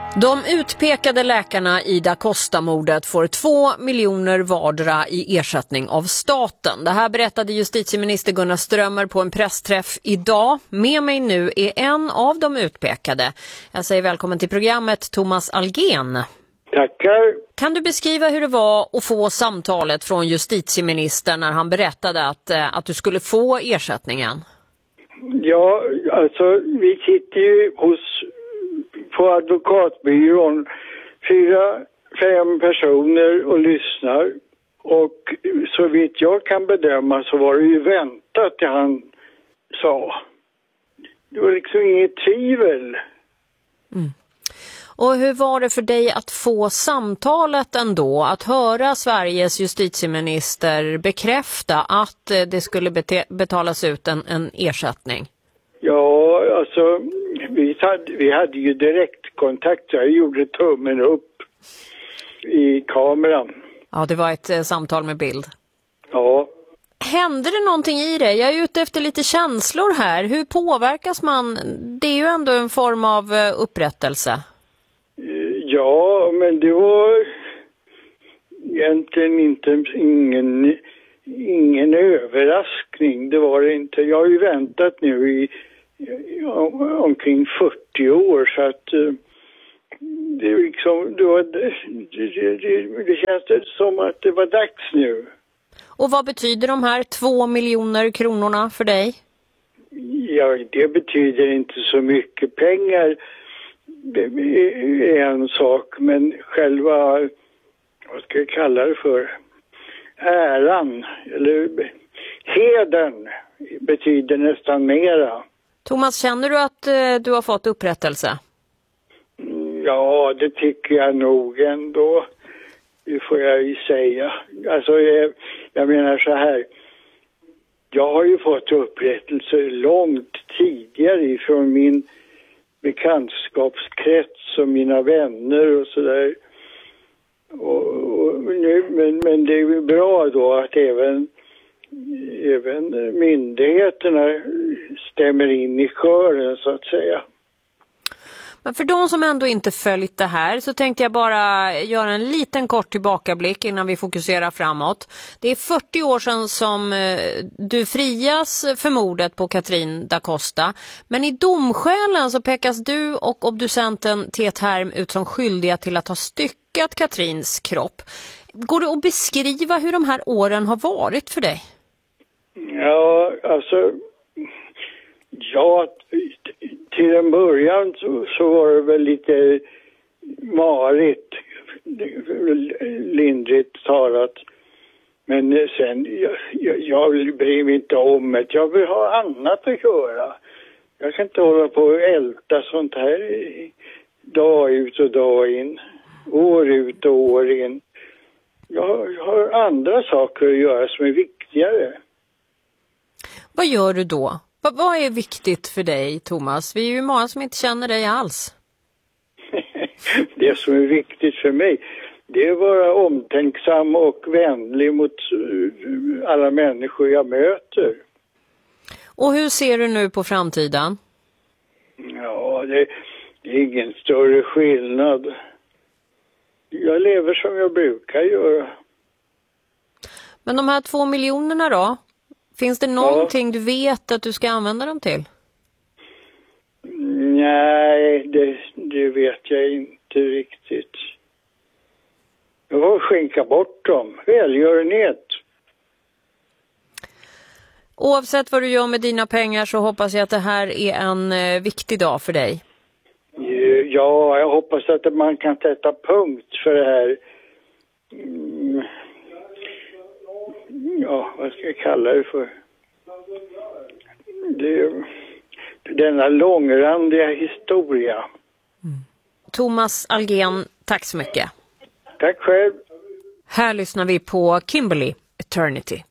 De utpekade läkarna i Da Costa-mordet får 2 miljoner vardera i ersättning av staten. Det här berättade justitieminister Gunnar Strömmer på en pressträff idag. Med mig nu är en av de utpekade. Jag säger välkommen till programmet, Thomas Algén. Tackar. Kan du beskriva hur det var att få samtalet från justitieministern när han berättade att du skulle få ersättningen? Ja, alltså vi sitter ju på advokatbyrån 4-5 personer och lyssnar. Och så vitt jag kan bedöma så var det ju väntat det han sa. Det var liksom inget tvivel. Mm. Och hur var det för dig att få samtalet ändå? Att höra Sveriges justitieminister bekräfta att det skulle betalas ut en ersättning? Ja, alltså vi hade ju direktkontakt. Jag gjorde tummen upp i kameran. Ja, det var ett samtal med bild. Ja. Hände det någonting i dig? Jag är ute efter lite känslor här. Hur påverkas man? Det är ju ändå en form av upprättelse. Ja, men det var egentligen ingen överraskning. Det var det inte. Jag har ju väntat nu i omkring 40 år så att det liksom det känns som att det var dags nu. Och vad betyder de här 2 miljoner kronorna för dig? Ja, det betyder inte så mycket pengar. Det är en sak, men själva, vad ska jag kalla det för, äran eller hedern betyder nästan mera. Thomas, känner du att du har fått upprättelse? Ja, det tycker jag nog ändå. Det får jag ju säga. Alltså, jag menar så här. Jag har ju fått upprättelse långt tidigare ifrån min bekantskapskrets och mina vänner och sådär. Men det är ju bra då att även myndigheterna stämmer in i kören så att säga. Men för de som ändå inte följt det här så tänkte jag bara göra en liten kort tillbakablick innan vi fokuserar framåt. Det är 40 år sedan som du frias för mordet på Katrin da Costa. Men i domskälen så pekas du och obducenten Tetherm ut som skyldiga till att ha styckat Katrins kropp. Går det att beskriva hur de här åren har varit för dig? Ja, alltså... Ja, till en början så var det väl lite marigt, lindrigt talat. Men sen, jag bryr mig inte om det. Jag vill ha annat att göra. Jag kan inte hålla på och älta sånt här dag ut och dag in, år ut och år in. Jag har andra saker att göra som är viktigare. Vad gör du då? Vad är viktigt för dig, Thomas? Vi är ju många som inte känner dig alls. Det som är viktigt för mig, det är att vara omtänksam och vänlig mot alla människor jag möter. Och hur ser du nu på framtiden? Ja, det är ingen större skillnad. Jag lever som jag brukar göra. Men de här 2 miljonerna då? Finns det någonting du vet att du ska använda dem till? Nej, det vet jag inte riktigt. Jag får skänka bort dem. Välgörenhet. Oavsett vad du gör med dina pengar så hoppas jag att det här är en viktig dag för dig. Ja, jag hoppas att man kan sätta punkt för det här. Ja, vad ska jag kalla det för? Denna långrandiga historia. Thomas Algén, tack så mycket. Tack själv. Här lyssnar vi på Kimberly, Eternity.